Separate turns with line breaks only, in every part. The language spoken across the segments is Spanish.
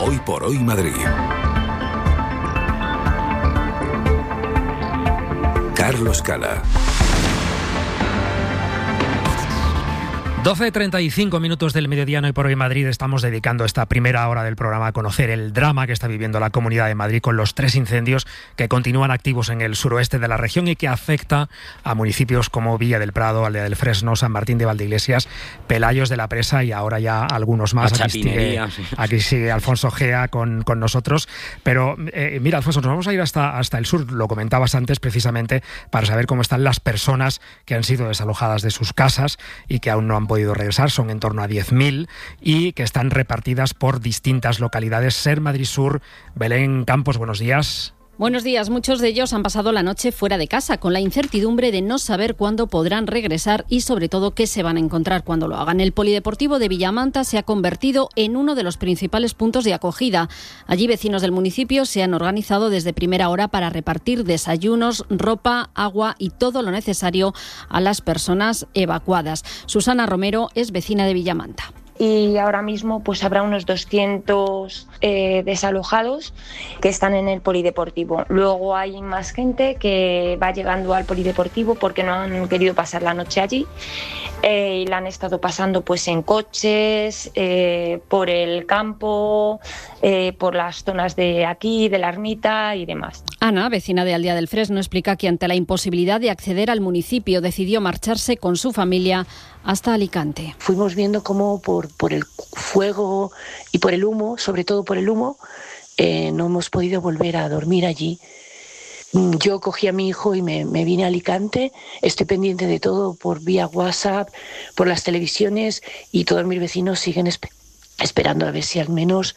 Hoy por hoy Madrid. Carlos Cala.
12:35 minutos del mediodía, Hoy por hoy Madrid. Estamos dedicando esta primera hora del programa a conocer el drama que está viviendo la Comunidad de Madrid con los 3 incendios que continúan activos en el suroeste de la región y que afecta a municipios como Villa del Prado, Aldea del Fresno, San Martín de Valdeiglesias, Pelayos de la Presa y ahora ya algunos más. Aquí sigue Alfonso Gea con nosotros. Pero mira, Alfonso, nos vamos a ir hasta el sur, lo comentabas antes, precisamente para saber cómo están las personas que han sido desalojadas de sus casas y que aún no han podido regresar. Son en torno a 10.000 y que están repartidas por distintas localidades. Ser Madrid Sur, Belén Campos, buenos días.
Buenos días. Muchos de ellos han pasado la noche fuera de casa con la incertidumbre de no saber cuándo podrán regresar y sobre todo qué se van a encontrar cuando lo hagan. El polideportivo de Villamanta se ha convertido en uno de los principales puntos de acogida. Allí vecinos del municipio se han organizado desde primera hora para repartir desayunos, ropa, agua y todo lo necesario a las personas evacuadas. Susana Romero es vecina de Villamanta.
Y ahora mismo pues habrá unos 200 desalojados que están en el polideportivo. Luego hay más gente que va llegando al polideportivo porque no han querido pasar la noche allí y la han estado pasando pues en coches, por el campo, por las zonas de aquí, de la ermita y demás.
Ana, vecina de Aldea del Fresno, explica que ante la imposibilidad de acceder al municipio decidió marcharse con su familia hasta Alicante.
Fuimos viendo cómo por el fuego y por el humo, sobre todo por el humo, no hemos podido volver a dormir allí. Yo cogí a mi hijo y me vine a Alicante. Estoy pendiente de todo por vía WhatsApp, por las televisiones, y todos mis vecinos siguen esperando a ver si al menos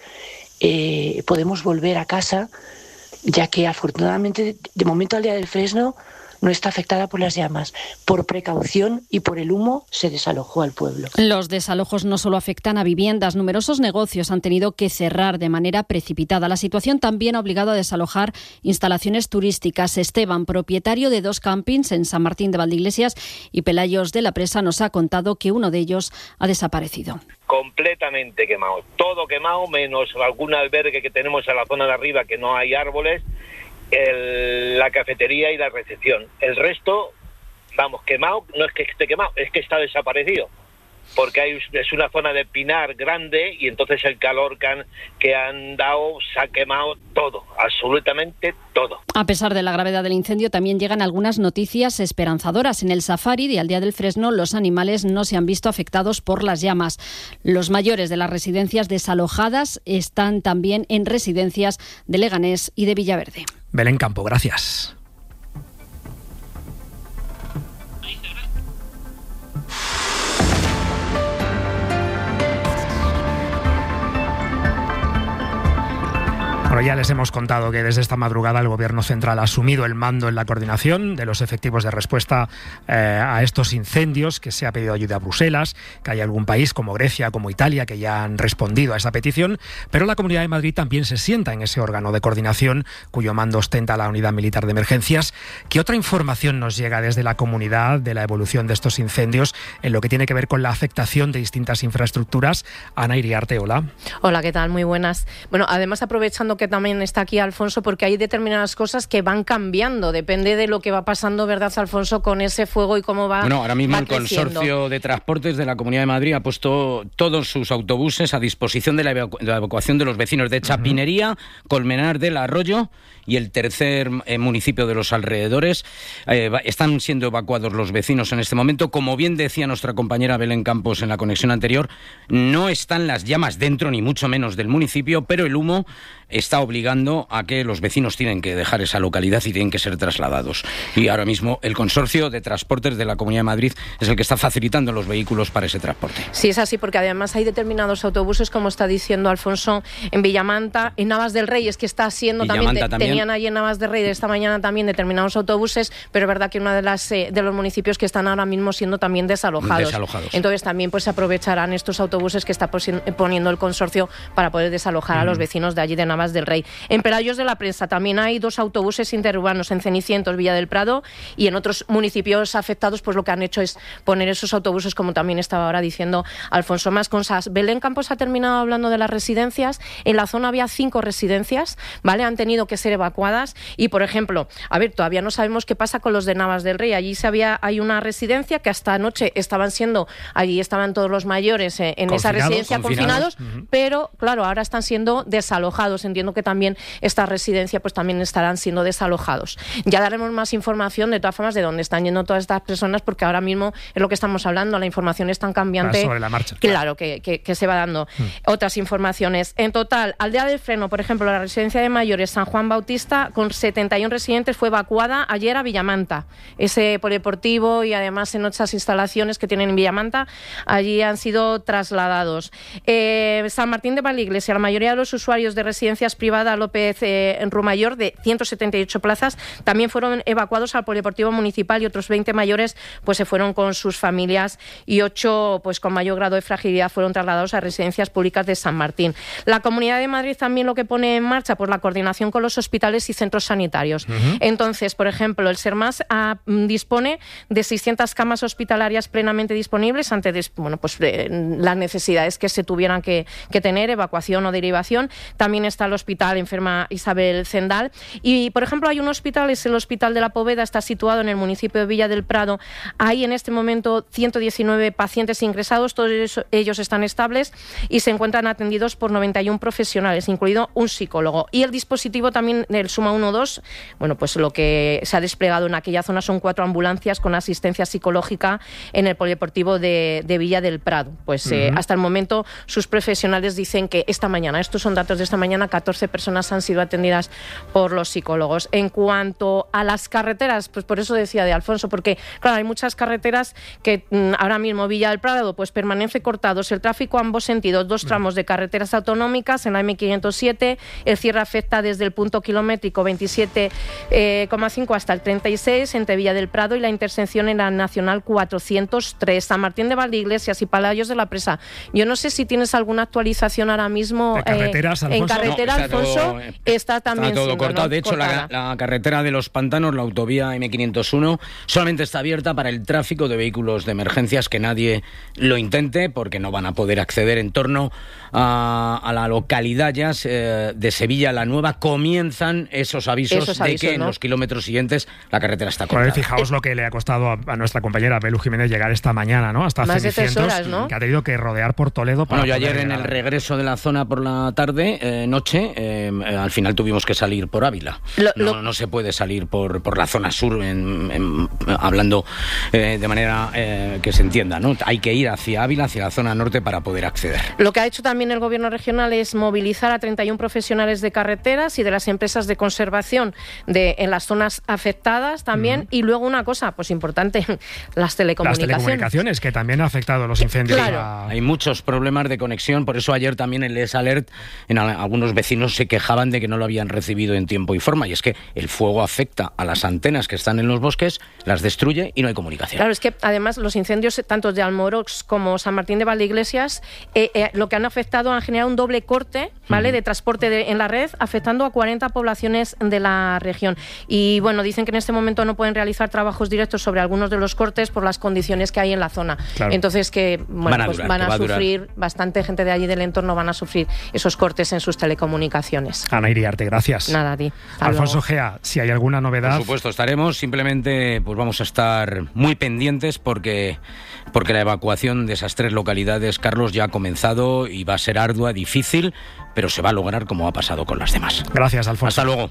podemos volver a casa, ya que afortunadamente de momento Aldea del Fresno no está afectada por las llamas. Por precaución y por el humo se desalojó al pueblo.
Los desalojos no solo afectan a viviendas, numerosos negocios han tenido que cerrar de manera precipitada. La situación también ha obligado a desalojar instalaciones turísticas. Esteban, propietario de 2 campings en San Martín de Valdeiglesias y Pelayos de la Presa, nos ha contado que uno de ellos ha desaparecido.
Completamente quemado, todo quemado, menos algún albergue que tenemos en la zona de arriba que no hay árboles, la cafetería y la recepción. El resto, vamos, quemado, no es que esté quemado, es que está desaparecido, porque es una zona de pinar grande y entonces el calor que han dado se ha quemado todo, absolutamente todo.
A pesar de la gravedad del incendio, también llegan algunas noticias esperanzadoras. En el safari de Aldea del Fresno, los animales no se han visto afectados por las llamas. Los mayores de las residencias desalojadas están también en residencias de Leganés y de Villaverde.
Belén Campo, gracias. Bueno, ya les hemos contado que desde esta madrugada el Gobierno central ha asumido el mando en la coordinación de los efectivos de respuesta a estos incendios, que se ha pedido ayuda a Bruselas, que hay algún país como Grecia, como Italia, que ya han respondido a esa petición, pero la Comunidad de Madrid también se sienta en ese órgano de coordinación cuyo mando ostenta la Unidad Militar de Emergencias. ¿Qué otra información nos llega desde la comunidad de la evolución de estos incendios en lo que tiene que ver con la afectación de distintas infraestructuras? Ana Iriarte, hola.
Hola, ¿qué tal? Muy buenas. Bueno, además aprovechando que también está aquí Alfonso, porque hay determinadas cosas que van cambiando, depende de lo que va pasando, ¿verdad, Alfonso, con ese fuego y cómo va creciendo?
Bueno, ahora mismo el Consorcio de Transportes de la Comunidad de Madrid ha puesto todos sus autobuses a disposición de la evacuación de los vecinos de Chapinería, Colmenar del Arroyo y el tercer municipio de los alrededores. Están siendo evacuados los vecinos en este momento. Como bien decía nuestra compañera Belén Campos en la conexión anterior, no están las llamas dentro ni mucho menos del municipio, pero el humo está obligando a que los vecinos tienen que dejar esa localidad y tienen que ser trasladados. Y ahora mismo el Consorcio de Transportes de la Comunidad de Madrid es el que está facilitando los vehículos para ese transporte.
Sí, es así, porque además hay determinados autobuses, como está diciendo Alfonso, en Villamanta, en Navas del Rey, es que está siendo también, tenían allí en Navas del Rey de esta mañana también determinados autobuses, pero es verdad que uno de los municipios que están ahora mismo siendo también desalojados. Entonces también pues se aprovecharán estos autobuses que está poniendo el consorcio para poder desalojar a los vecinos de allí de Navas del del Rey. En Pelayos de la Prensa también hay 2 autobuses interurbanos, en Cenicientos, Villa del Prado, y en otros municipios afectados, pues lo que han hecho es poner esos autobuses, como también estaba ahora diciendo Alfonso. Más cosas. Belén Campos ha terminado hablando de las residencias. En la zona había 5 residencias, ¿vale? Han tenido que ser evacuadas y, por ejemplo, a ver, todavía no sabemos qué pasa con los de Navas del Rey. Allí hay una residencia que hasta anoche allí estaban todos los mayores en esa residencia confinados, pero claro, ahora están siendo desalojados. Entiendo que también esta residencia pues también estarán siendo desalojados. Ya daremos más información de todas formas de dónde están yendo todas estas personas, porque ahora mismo es lo que estamos hablando, la información es tan cambiante.
Sobre la marcha.
Claro, que se va dando. Otras informaciones. En total, Aldea del Freno, por ejemplo, la residencia de mayores San Juan Bautista, con 71 residentes, fue evacuada ayer a Villamanta. Ese polideportivo y además en otras instalaciones que tienen en Villamanta, allí han sido trasladados. San Martín de Valiglesia, la mayoría de los usuarios de residencias privadas López en Rumayor, de 178 plazas, también fueron evacuados al polideportivo municipal, y otros 20 mayores pues se fueron con sus familias, y 8 pues con mayor grado de fragilidad fueron trasladados a residencias públicas de San Martín. La Comunidad de Madrid también lo que pone en marcha, pues la coordinación con los hospitales y centros sanitarios. Entonces, por ejemplo, el SERMAS dispone de 600 camas hospitalarias plenamente disponibles ante las necesidades que se tuvieran que tener, evacuación o derivación. También está el Hospital Enferma Isabel Zendal. Y, por ejemplo, hay un hospital, es el Hospital de la Poveda, está situado en el municipio de Villa del Prado. Hay en este momento 119 pacientes ingresados, todos ellos están estables y se encuentran atendidos por 91 profesionales, incluido un psicólogo. Y el dispositivo también del Suma 1-2, pues lo que se ha desplegado en aquella zona son 4 ambulancias con asistencia psicológica en el polideportivo de Villa del Prado. Hasta el momento sus profesionales dicen que esta mañana, estos son datos de esta mañana, 14 personas han sido atendidas por los psicólogos. En cuanto a las carreteras, pues por eso decía de Alfonso, porque claro, hay muchas carreteras que ahora mismo Villa del Prado pues permanece cortados el tráfico a ambos sentidos, 2 tramos de carreteras autonómicas en la M507, el cierre afecta desde el punto kilométrico 27,5 hasta el 36 entre Villa del Prado y la intersección en la Nacional 403, San Martín de Valdeiglesias y Pelayos de la Presa. Yo no sé si tienes alguna actualización ahora mismo.
Carreteras, Alfonso.
En carretera, Alfonso, está también
está todo cortado. De hecho,
cortada.
la carretera de los Pantanos, la autovía M501, solamente está abierta para el tráfico de vehículos de emergencias, que nadie lo intente, porque no van a poder acceder. En torno a la localidad ya de Sevilla la Nueva comienzan esos avisos de que en los kilómetros siguientes la carretera está cortada.
Fijaos lo que le ha costado a nuestra compañera Belu Jiménez llegar esta mañana, ¿no? Hasta
más
Cenicientos,
de 3 horas, ¿no?
Que ha tenido que rodear por Toledo para
yo ayer
llegar.
En el regreso de la zona por la tarde, noche, al final tuvimos que salir por Ávila. No se puede salir por la zona sur, hablando de manera que se entienda, ¿no? Hay que ir hacia Ávila, hacia la zona norte, para poder acceder.
Lo que ha hecho también el Gobierno regional es movilizar a 31 profesionales de carreteras y de las empresas de conservación en las zonas afectadas también. Y luego una cosa pues importante, las telecomunicaciones.
Las telecomunicaciones, que también han afectado los incendios.
Claro.
Hay muchos problemas de conexión, por eso ayer también en Les Alert algunos vecinos se quejaban de que no lo habían recibido en tiempo y forma, y es que el fuego afecta a las antenas que están en los bosques, las destruye y no hay comunicación.
Claro, es que además los incendios tanto de Almorox como San Martín de Valdeiglesias lo que han afectado, han generado un doble corte, ¿vale? De transporte en la red, afectando a 40 poblaciones de la región. Y bueno, dicen que en este momento no pueden realizar trabajos directos sobre algunos de los cortes por las condiciones que hay en la zona. Claro. Entonces que van a sufrir, bastante gente de allí del entorno van a sufrir esos cortes en sus telecomunicaciones.
Ana Iriarte, gracias.
Nada, a ti.
Alfonso Gea, si hay alguna novedad.
Por supuesto, estaremos. Simplemente pues vamos a estar muy pendientes porque la evacuación de esas 3 localidades, Carlos, ya ha comenzado y va a ser ardua, difícil, pero se va a lograr como ha pasado con las demás.
Gracias, Alfonso.
Hasta luego.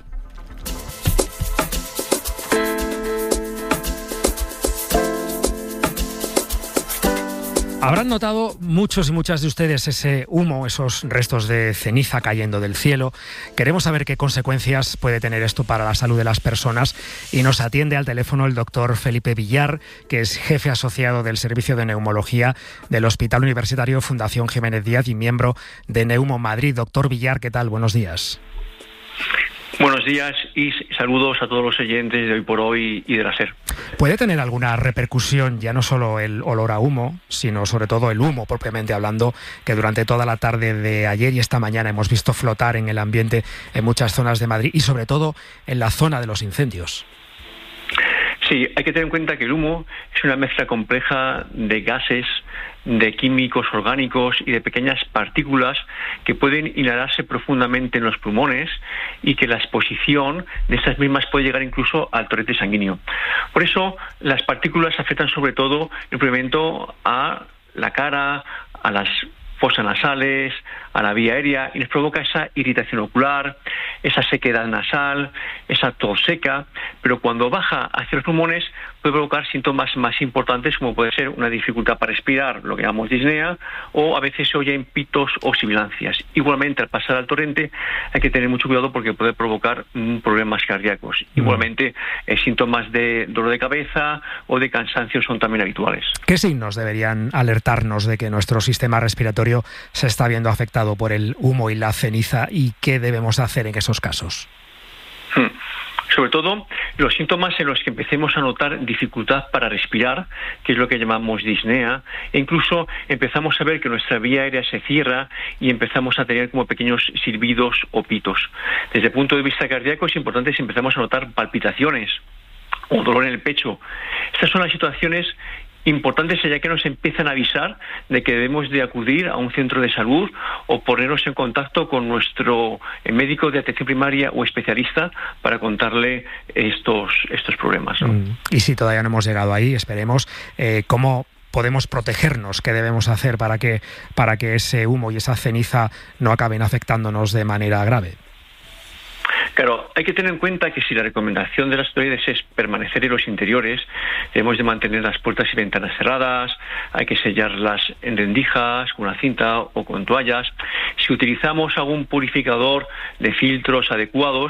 Habrán notado muchos y muchas de ustedes ese humo, esos restos de ceniza cayendo del cielo. Queremos saber qué consecuencias puede tener esto para la salud de las personas, y nos atiende al teléfono el doctor Felipe Villar, que es jefe asociado del Servicio de Neumología del Hospital Universitario Fundación Jiménez Díaz y miembro de Neumo Madrid. Doctor Villar, ¿qué tal? Buenos días.
Buenos días y saludos a todos los oyentes de Hoy por Hoy y de la SER.
¿Puede tener alguna repercusión, ya no solo el olor a humo, sino sobre todo el humo propiamente hablando, que durante toda la tarde de ayer y esta mañana hemos visto flotar en el ambiente en muchas zonas de Madrid y sobre todo en la zona de los incendios?
Sí, hay que tener en cuenta que el humo es una mezcla compleja de gases, de químicos orgánicos y de pequeñas partículas que pueden inhalarse profundamente en los pulmones y que la exposición de estas mismas puede llegar incluso al torrente sanguíneo. Por eso, las partículas afectan sobre todo el primeramente a la cara, a las fosas nasales, a la vía aérea, y les provoca esa irritación ocular, esa sequedad nasal, esa tos seca, pero cuando baja hacia los pulmones puede provocar síntomas más importantes, como puede ser una dificultad para respirar, lo que llamamos disnea, o a veces se oyen pitos o sibilancias. Igualmente, al pasar al torrente hay que tener mucho cuidado porque puede provocar problemas cardíacos. Igualmente, síntomas de dolor de cabeza o de cansancio son también habituales.
¿Qué signos deberían alertarnos de que nuestro sistema respiratorio se está viendo afectado por el humo y la ceniza, y qué debemos hacer en esos casos?
Sobre todo los síntomas en los que empecemos a notar dificultad para respirar, que es lo que llamamos disnea, e incluso empezamos a ver que nuestra vía aérea se cierra y empezamos a tener como pequeños silbidos o pitos. Desde el punto de vista cardíaco es importante si empezamos a notar palpitaciones o dolor en el pecho. Estas son las situaciones importantes, ya que nos empiezan a avisar de que debemos de acudir a un centro de salud o ponernos en contacto con nuestro médico de atención primaria o especialista para contarle estos problemas, ¿no?
Y si todavía no hemos llegado ahí, esperemos, ¿cómo podemos protegernos? ¿Qué debemos hacer para que ese humo y esa ceniza no acaben afectándonos de manera grave?
Claro, hay que tener en cuenta que si la recomendación de las autoridades es permanecer en los interiores, debemos de mantener las puertas y ventanas cerradas, hay que sellarlas en rendijas, con una cinta o con toallas. Si utilizamos algún purificador de filtros adecuados,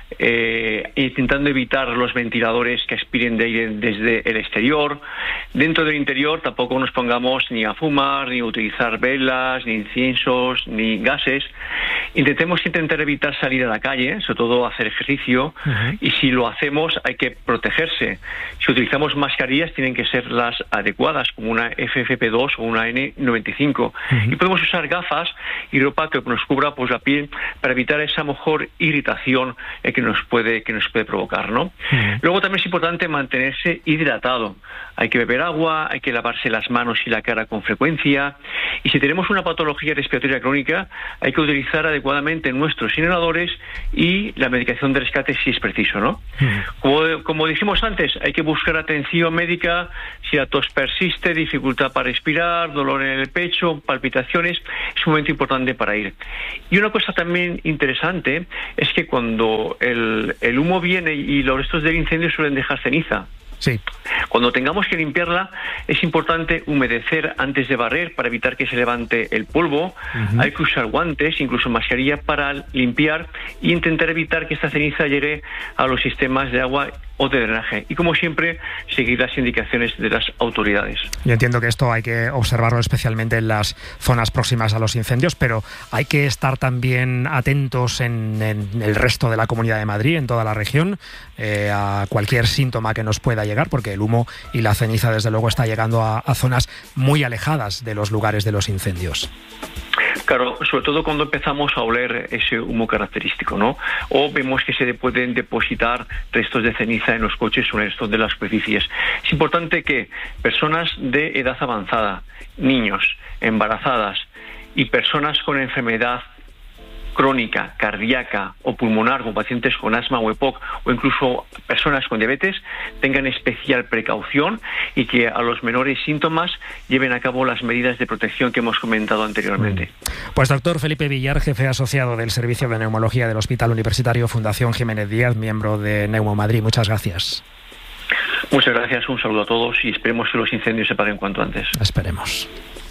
intentando evitar los ventiladores que aspiren de aire desde el exterior. Dentro del interior tampoco nos pongamos ni a fumar, ni a utilizar velas, ni inciensos, ni gases. Intentar evitar salir a la calle, sobre todo hacer ejercicio, y si lo hacemos hay que protegerse. Si utilizamos mascarillas tienen que ser las adecuadas, como una FFP2 o una N95. Y podemos usar gafas y ropa que nos cubra la piel para evitar esa mejor irritación que nos puede provocar, ¿no? Luego también es importante mantenerse hidratado. Hay que beber agua, hay que lavarse las manos y la cara con frecuencia, y si tenemos una patología respiratoria crónica hay que utilizar adecuadamente nuestros inhaladores y la medicación de rescate si es preciso, ¿no? Como dijimos antes, hay que buscar atención médica si la tos persiste, dificultad para respirar, dolor en el pecho, palpitaciones. Es un momento importante para ir. Y una cosa también interesante es que cuando el humo viene y los restos del incendio suelen dejar ceniza.
Sí.
Cuando tengamos que limpiarla, es importante humedecer antes de barrer para evitar que se levante el polvo. Hay que usar guantes, incluso mascarilla para limpiar, e intentar evitar que esta ceniza llegue a los sistemas de agua o de drenaje. Y como siempre, seguir las indicaciones de las autoridades.
Yo entiendo que esto hay que observarlo especialmente en las zonas próximas a los incendios, pero hay que estar también atentos en el resto de la Comunidad de Madrid, en toda la región, a cualquier síntoma que nos pueda llegar, porque el humo y la ceniza desde luego está llegando a zonas muy alejadas de los lugares de los incendios.
Claro, sobre todo cuando empezamos a oler ese humo característico, ¿no? O vemos que se pueden depositar restos de ceniza en los coches o en restos de las superficies. Es importante que personas de edad avanzada, niños, embarazadas y personas con enfermedad crónica, cardíaca o pulmonar, como pacientes con asma o EPOC, o incluso personas con diabetes, tengan especial precaución y que a los menores síntomas lleven a cabo las medidas de protección que hemos comentado anteriormente.
Pues doctor Felipe Villar, jefe asociado del Servicio de Neumología del Hospital Universitario Fundación Jiménez Díaz, miembro de Neumo Madrid. Muchas gracias.
Muchas gracias, un saludo a todos y esperemos que los incendios se paren cuanto antes.
Esperemos.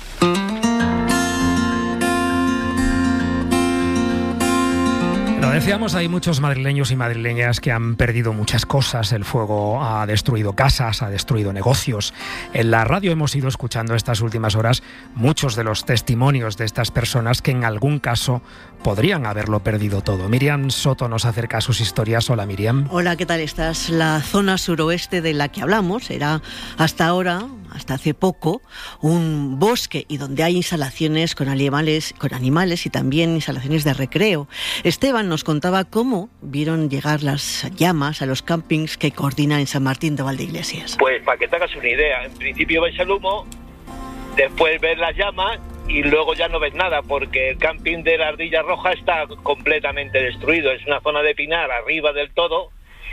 Lo decíamos, hay muchos madrileños y madrileñas que han perdido muchas cosas. El fuego ha destruido casas, ha destruido negocios. En la radio hemos ido escuchando estas últimas horas muchos de los testimonios de estas personas que en algún caso podrían haberlo perdido todo. Miriam Soto nos acerca a sus historias. Hola, Miriam.
Hola, ¿qué tal estás? La zona suroeste de la que hablamos era hasta ahora, hasta hace poco, un bosque y donde hay instalaciones con animales y también instalaciones de recreo. Esteban nos contaba cómo vieron llegar las llamas a los campings que coordina en San Martín de Valdeiglesias.
Pues para que te hagas una idea, en principio ves el humo, después ves las llamas y luego ya no ves nada, porque el camping de la Ardilla Roja está completamente destruido. Es una zona de pinar arriba del todo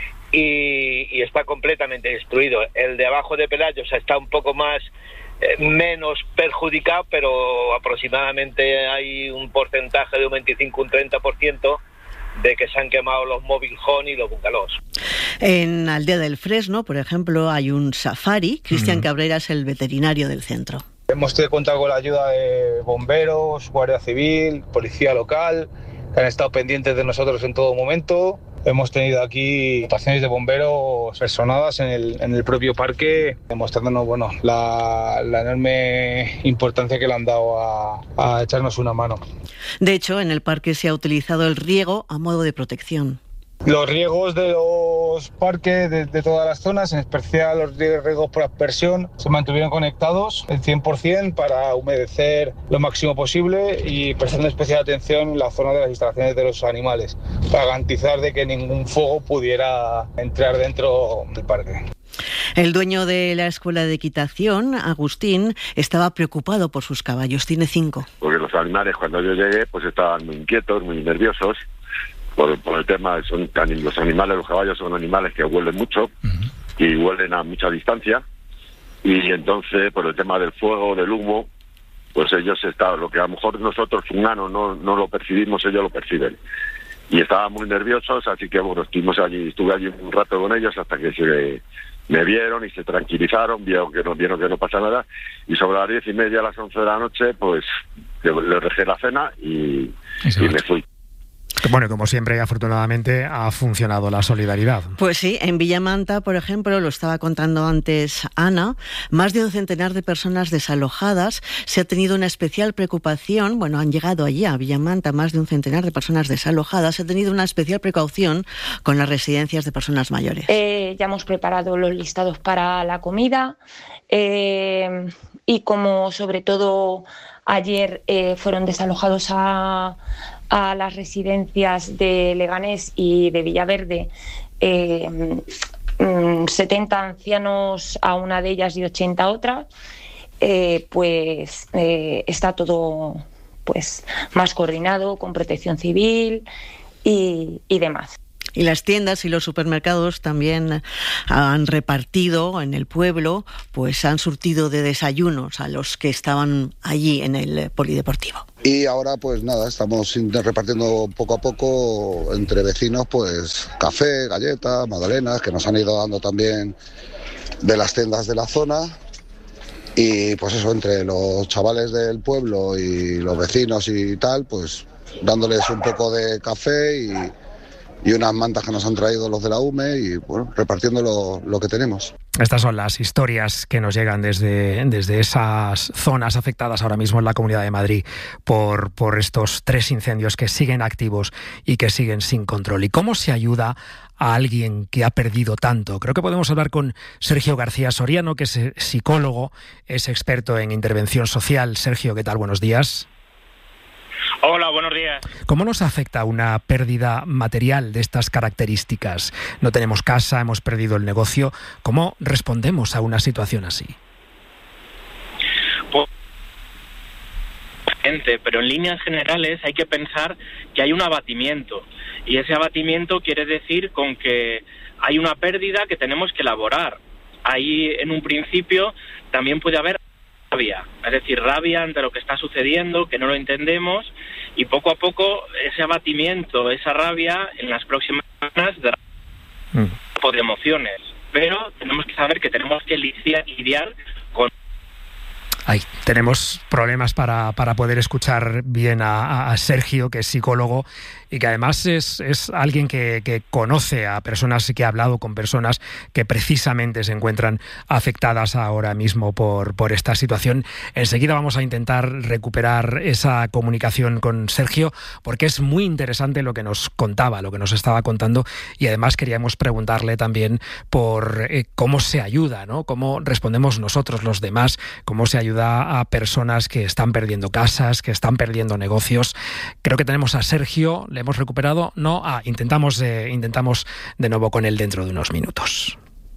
y está completamente destruido. El de abajo de Pelayos está un poco más menos perjudicado, pero aproximadamente hay un porcentaje de un 25, un 30% de que se han quemado los mobile home y los bungalows.
En Aldea del Fresno, por ejemplo, hay un safari. Cristian Cabrera es el veterinario del centro.
Hemos contado con la ayuda de bomberos, Guardia Civil, Policía Local, que han estado pendientes de nosotros en todo momento. Hemos tenido aquí estaciones de bomberos personadas en el propio parque, demostrándonos la enorme importancia que le han dado a echarnos una mano.
De hecho, en el parque se ha utilizado el riego a modo de protección.
Los riegos de los parques de todas las zonas, en especial los riegos por aspersión, se mantuvieron conectados el 100% para humedecer lo máximo posible y prestando especial atención en la zona de las instalaciones de los animales, para garantizar de que ningún fuego pudiera entrar dentro del parque.
El dueño de la escuela de equitación, Agustín, estaba preocupado por sus caballos. Tiene 5.
Porque los animales, cuando yo llegué, pues estaban muy inquietos, muy nerviosos. Por el tema, los animales, los caballos son animales que huelen mucho y huelen a mucha distancia, y entonces por el tema del fuego, del humo, pues ellos lo que a lo mejor nosotros humanos no lo percibimos, ellos lo perciben, y estaban muy nerviosos, así que estuve allí un rato con ellos hasta que me vieron y se tranquilizaron, vieron que no pasa nada, y sobre las 10:30, a las 11 de la noche, pues les dejé la cena y me fui.
Bueno, como siempre, afortunadamente ha funcionado la solidaridad.
Pues sí, en Villamanta, por ejemplo, lo estaba contando antes Ana, más de un centenar de personas desalojadas. Se ha tenido una especial preocupación, han llegado allí a Villamanta más de un centenar de personas desalojadas. Se ha tenido una especial precaución con las residencias de personas mayores.
Ya hemos preparado los listados para la comida y como sobre todo ayer fueron desalojados a las residencias de Leganés y de Villaverde 70 ancianos a una de ellas y 80 a otra, está todo más coordinado con Protección Civil y demás.
Y las tiendas y los supermercados también han repartido en el pueblo, han surtido de desayunos a los que estaban allí en el polideportivo.
Y ahora estamos repartiendo poco a poco entre vecinos café, galletas, magdalenas, que nos han ido dando también de las tiendas de la zona. Y entre los chavales del pueblo y los vecinos y tal, dándoles un poco de café y unas mantas que nos han traído los de la UME y repartiendo lo que tenemos.
Estas son las historias que nos llegan desde esas zonas afectadas ahora mismo en la Comunidad de Madrid por estos 3 incendios que siguen activos y que siguen sin control. ¿Y cómo se ayuda a alguien que ha perdido tanto? Creo que podemos hablar con Sergio García Soriano, que es psicólogo, es experto en intervención social. Sergio, ¿qué tal? Buenos días.
Hola, buenos días.
¿Cómo nos afecta una pérdida material de estas características? No tenemos casa, hemos perdido el negocio. ¿Cómo respondemos a una situación así?
Pero en líneas generales hay que pensar que hay un abatimiento. Y ese abatimiento quiere decir con que hay una pérdida que tenemos que elaborar. Ahí, en un principio, también puede haber rabia, es decir, rabia ante lo que está sucediendo, que no lo entendemos, y poco a poco ese abatimiento, esa rabia, en las próximas semanas dará un tipo de emociones, pero tenemos que saber que tenemos que lidiar con...
Ay, tenemos problemas para poder escuchar bien a Sergio, que es psicólogo y que además es alguien que conoce a personas, que ha hablado con personas que precisamente se encuentran afectadas ahora mismo por esta situación. Enseguida vamos a intentar recuperar esa comunicación con Sergio, porque es muy interesante lo que nos contaba, lo que nos estaba contando, y además queríamos preguntarle también por cómo se ayuda, ¿no? Cómo respondemos nosotros los demás, cómo se ayuda a personas que están perdiendo casas, que están perdiendo negocios. Creo que tenemos a Sergio. ¿Le hemos recuperado? No. Intentamos de nuevo con él dentro de unos minutos.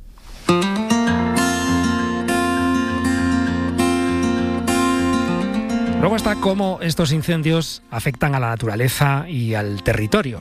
Luego está cómo estos incendios afectan a la naturaleza y al territorio.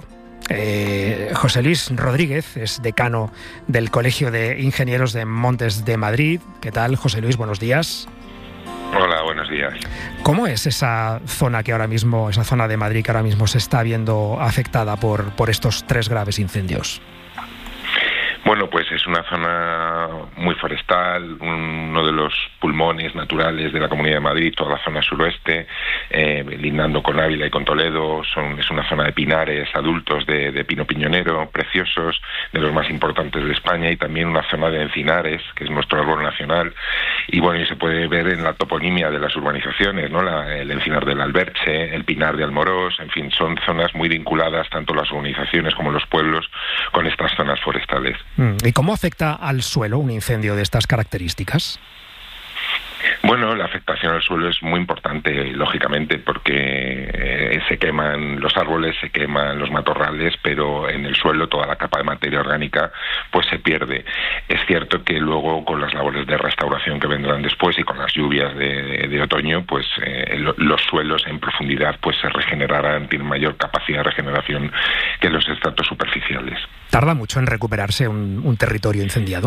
José Luis Rodríguez es decano del Colegio de Ingenieros de Montes de Madrid. ¿Qué tal, José Luis? Buenos días.
Hola, buenos días.
¿Cómo es esa zona esa zona de Madrid que ahora mismo se está viendo afectada por estos 3 graves incendios?
Bueno, pues es una zona muy forestal, uno de los pulmones naturales de la Comunidad de Madrid, toda la zona suroeste, lindando con Ávila y con Toledo. Es una zona de pinares adultos de pino piñonero, preciosos, de los más importantes de España, y también una zona de encinares, que es nuestro árbol nacional. Y bueno, y se puede ver en la toponimia de las urbanizaciones, ¿no? El encinar del Alberche, el pinar de Almorós, en fin, son zonas muy vinculadas, tanto las urbanizaciones como los pueblos, con estas zonas forestales.
¿Y cómo afecta al suelo un incendio de estas características?
Bueno, la afectación al suelo es muy importante, lógicamente, porque se queman los árboles, se queman los matorrales, pero en el suelo toda la capa de materia orgánica pues se pierde. Es cierto que luego, con las labores de restauración que vendrán después y con las lluvias de otoño, pues los suelos en profundidad pues se regenerarán, tienen mayor capacidad de regeneración que los estratos superficiales.
¿Tarda mucho en recuperarse un territorio incendiado?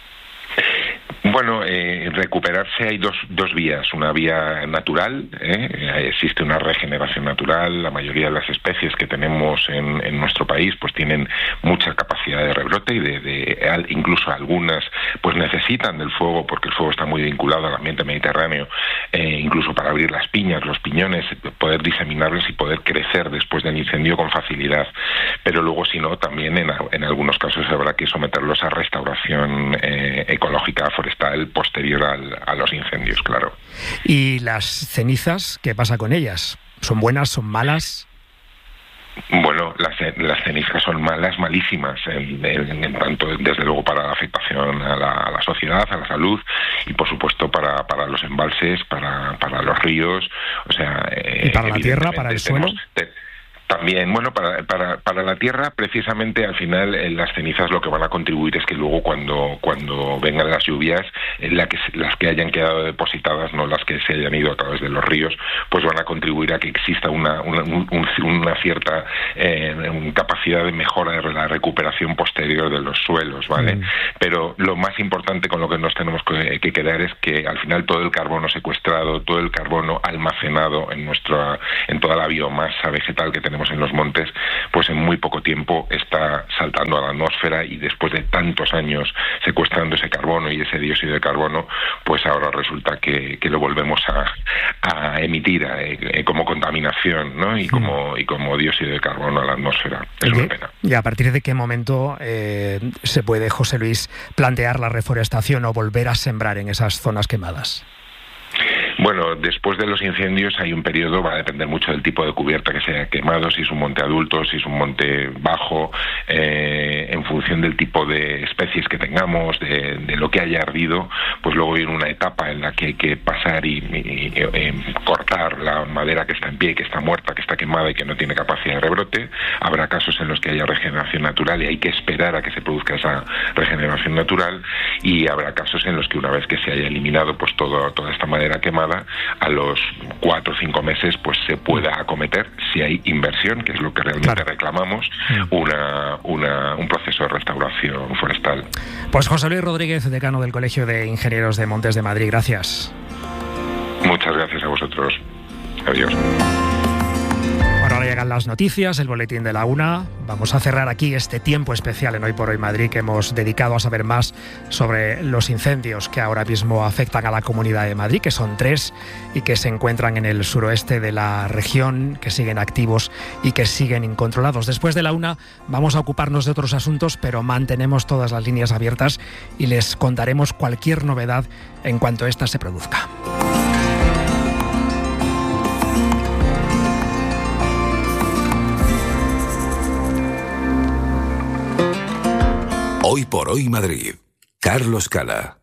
Bueno, recuperarse hay dos vías. Una vía natural, existe una regeneración natural. La mayoría de las especies que tenemos en nuestro país pues tienen mucha capacidad de rebrote, y incluso algunas pues necesitan del fuego, porque el fuego está muy vinculado al ambiente mediterráneo, incluso para abrir las piñas, los piñones, poder diseminarles y poder crecer después del incendio con facilidad. Pero luego, si no, también en algunos casos habrá que someterlos a restauración ecológica forestal posterior a los incendios, claro.
¿Y las cenizas, qué pasa con ellas? ¿Son buenas, son malas?
Bueno, las cenizas son malas, malísimas, en tanto, desde luego, para la afectación a la sociedad, a la salud, y por supuesto para los embalses, para los ríos, o sea...
¿Y para la tierra, para el suelo?
También, bueno, para la tierra, precisamente, al final las cenizas lo que van a contribuir es que luego cuando vengan las lluvias, las que hayan quedado depositadas, no las que se hayan ido a través de los ríos, pues van a contribuir a que exista una cierta capacidad de mejora de la recuperación posterior de los suelos, ¿vale? Pero lo más importante con lo que nos tenemos que quedar es que al final todo el carbono secuestrado, todo el carbono almacenado en toda la biomasa vegetal que tenemos en los montes, pues en muy poco tiempo está saltando a la atmósfera, y después de tantos años secuestrando ese carbono y ese dióxido de carbono, pues ahora resulta que lo volvemos a emitir como contaminación, ¿no? y como dióxido de carbono a la atmósfera. Es una pena.
¿Y a partir de qué momento se puede, José Luis, plantear la reforestación o volver a sembrar en esas zonas quemadas?
Bueno, después de los incendios hay un periodo, va a depender mucho del tipo de cubierta que se haya quemado, si es un monte adulto, si es un monte bajo, en función del tipo de especies que tengamos, de lo que haya ardido, pues luego viene una etapa en la que hay que pasar y cortar la madera que está en pie, que está muerta, que está quemada y que no tiene capacidad de rebrote. Habrá casos en los que haya regeneración natural y hay que esperar a que se produzca esa regeneración natural, y habrá casos en los que una vez que se haya eliminado pues toda esta madera quemada, a los 4 o 5 meses pues se pueda acometer, si hay inversión, que es lo que realmente reclamamos, un proceso de restauración forestal.
Pues José Luis Rodríguez, decano del Colegio de Ingenieros de Montes de Madrid, gracias.
Muchas gracias a vosotros. Adiós.
Bueno, ahora llegamos llegan las noticias, el boletín de la 1. Vamos a cerrar aquí este tiempo especial en Hoy por Hoy Madrid que hemos dedicado a saber más sobre los incendios que ahora mismo afectan a la Comunidad de Madrid, que son 3 y que se encuentran en el suroeste de la región, que siguen activos y que siguen incontrolados. Después de la 1 vamos a ocuparnos de otros asuntos, pero mantenemos todas las líneas abiertas y les contaremos cualquier novedad en cuanto ésta se produzca.
Hoy por Hoy Madrid. Carlos Cala.